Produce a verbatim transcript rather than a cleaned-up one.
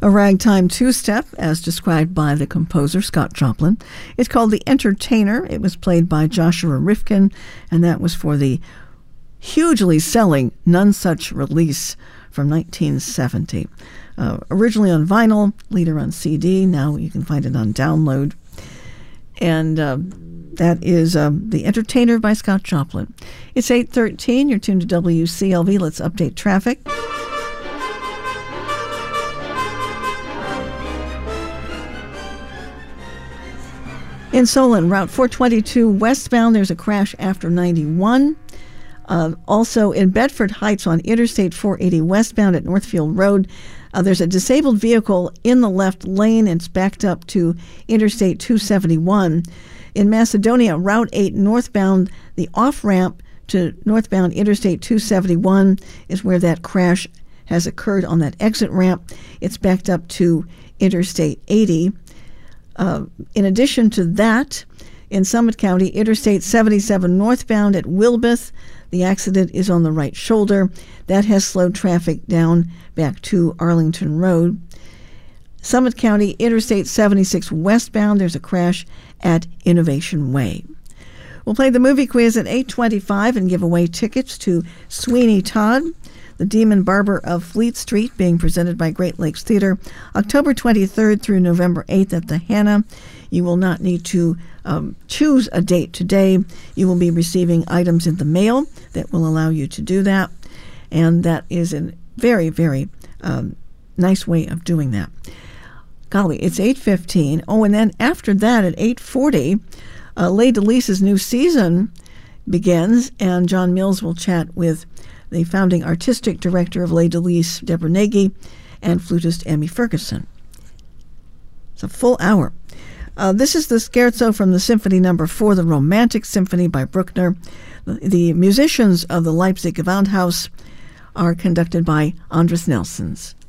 A ragtime two-step, as described by the composer Scott Joplin. It's called The Entertainer. It was played by Joshua Rifkin, and that was for the hugely selling None Such release from nineteen seventy. Uh, originally on vinyl, later on C D. Now you can find it on download. And uh, that is um, The Entertainer by Scott Joplin. It's eight thirteen. You're tuned to W C L V. Let's update traffic. In Solon, Route four twenty-two westbound, there's a crash after ninety-one. Uh, also in Bedford Heights on Interstate four eighty westbound at Northfield Road, uh, there's a disabled vehicle in the left lane. It's backed up to Interstate two seventy-one. In Macedonia, Route eight northbound, the off-ramp to northbound Interstate two seventy-one is where that crash has occurred on that exit ramp. It's backed up to Interstate eighty. Uh, in addition to that, in Summit County, Interstate seventy-seven northbound at Wilbeth, the accident is on the right shoulder. That has slowed traffic down back to Arlington Road. Summit County, Interstate seventy-six westbound, there's a crash at Innovation Way. We'll play the movie quiz at eight twenty-five and give away tickets to Sweeney Todd, The Demon Barber of Fleet Street, being presented by Great Lakes Theater, October twenty-third through November eighth at the Hannah. You will not need to um, choose a date today. You will be receiving items in the mail that will allow you to do that, and that is a very, very um, nice way of doing that. Golly, it's eight fifteen. Oh, and then after that at eight forty, uh, Les Delices' new season begins, and John Mills will chat with the founding artistic director of Les Delices, Deborah Nagy, and flutist Emmy Ferguson. It's a full hour. Uh, this is the scherzo from the Symphony Number Four, the Romantic Symphony by Bruckner. The, the musicians of the Leipzig Gewandhaus are conducted by Andres Nelsons.